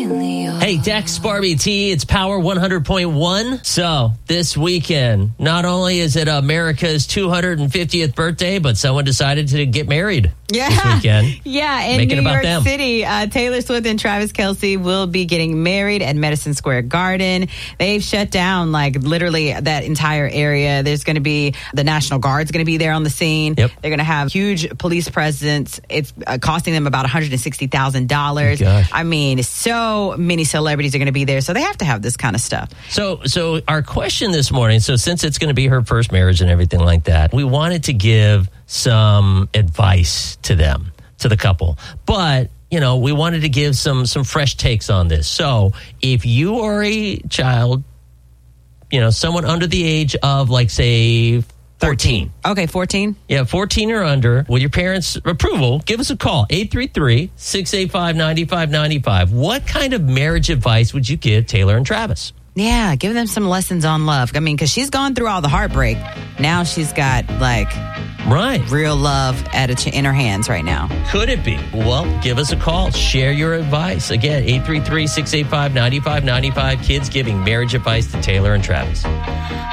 Hey, Dex, Barbie T, it's Power 100.1. So, this weekend, not only is it America's 250th birthday, but someone decided to get married this weekend. Yeah, in New York City, Taylor Swift and Travis Kelce will be getting married at Madison Square Garden. They've shut down, literally that entire area. There's going to be, the National Guard's going to be there on the scene. Yep. They're going to have huge police presence. It's costing them about $160,000. Oh, I mean, so many celebrities are going to be there, so they have to have this kind of stuff. So our question this morning, so since it's going to be her first marriage and everything like that, we wanted to give some advice to them, to the couple. But, we wanted to give some fresh takes on this. So if you are a child, someone under the age of, say, 14. Okay, 14? Yeah, 14 or under. With your parents' approval, give us a call. 833-685-9595. What kind of marriage advice would you give Taylor and Travis? Yeah, give them some lessons on love. I mean, because she's gone through all the heartbreak. Now she's got, real love in her hands right now. Could it be? Well, give us a call. Share your advice. Again, 833-685-9595. Kids giving marriage advice to Taylor and Travis.